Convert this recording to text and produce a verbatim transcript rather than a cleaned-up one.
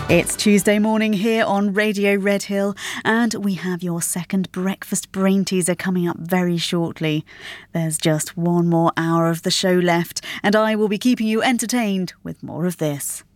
It's Tuesday morning here on Radio Redhill, and we have your second breakfast brain teaser coming up very shortly. There's just one more hour of the show left, and I will be keeping you entertained with more of this.